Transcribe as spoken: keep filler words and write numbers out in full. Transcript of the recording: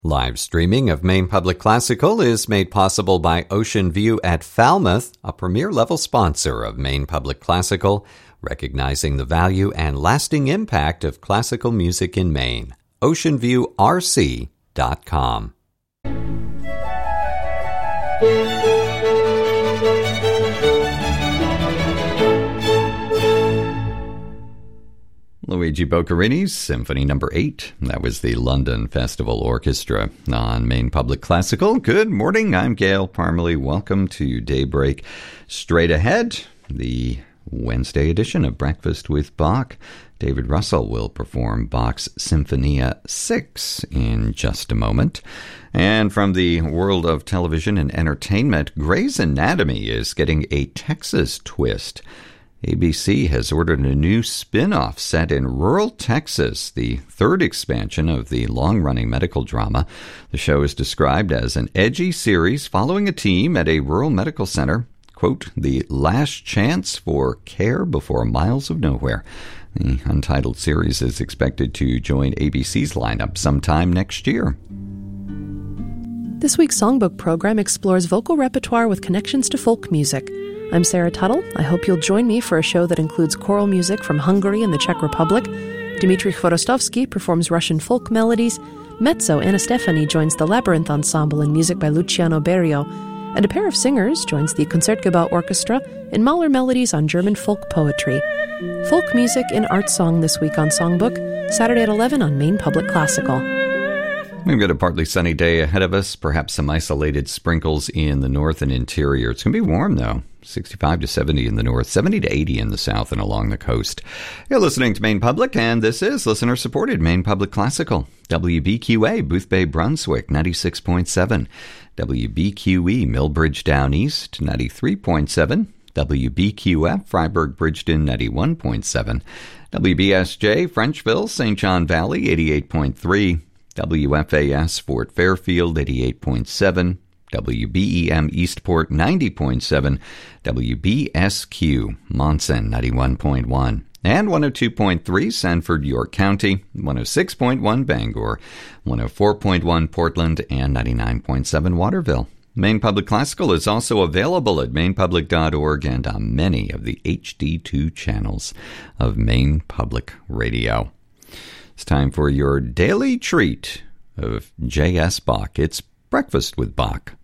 Live streaming of Maine Public Classical is made possible by Ocean View at Falmouth, a premier-level sponsor of Maine Public Classical, recognizing the value and lasting impact of classical music in Maine. ocean view r c dot com. Luigi Boccherini's Symphony Number eight. That was the London Festival Orchestra on Maine Public Classical. Good morning, I'm Gail Parmalee. Welcome to Daybreak. Straight ahead, the Wednesday edition of Breakfast with Bach. David Russell will perform Bach's Sinfonia six in just a moment. And from the world of television and entertainment, Grey's Anatomy is getting a Texas twist. A B C has ordered a new spin-off set in rural Texas, the third expansion of the long-running medical drama. The show is described as an edgy series following a team at a rural medical center, quote, the last chance for care before miles of nowhere. The untitled series is expected to join A B C's lineup sometime next year. This week's Songbook program explores vocal repertoire with connections to folk music. I'm Sarah Tuttle. I hope you'll join me for a show that includes choral music from Hungary and the Czech Republic. Dmitry Khvorostovsky performs Russian folk melodies. Mezzo Anna Stefani joins the Labyrinth Ensemble in music by Luciano Berio. And a pair of singers joins the Concertgebouw Orchestra in Mahler melodies on German folk poetry. Folk music and art song this week on Songbook, Saturday at eleven on Maine Public Classical. We've got a partly sunny day ahead of us, perhaps some isolated sprinkles in the north and interior. It's going to be warm, though. sixty-five to seventy in the north, seventy to eighty in the south and along the coast. You're listening to Maine Public, and this is listener-supported Maine Public Classical. W B Q A, Boothbay, Brunswick, ninety-six point seven. W B Q E, Millbridge Down East, ninety-three point seven. W B Q F, Freiburg, Bridgeton, ninety-one point seven. W B S J, Frenchville, Saint John Valley, eighty-eight point three. W F A S, Fort Fairfield, eighty-eight point seven. W B E M Eastport, ninety point seven. W B S Q Monson, ninety-one point one. And one oh two point three Sanford, York County, one oh six point one Bangor, one oh four point one Portland, and ninety-nine point seven Waterville. Maine Public Classical is also available at maine public dot org and on many of the H D two channels of Maine Public Radio. It's time for your daily treat of J S. Bach. It's Breakfast with Bach.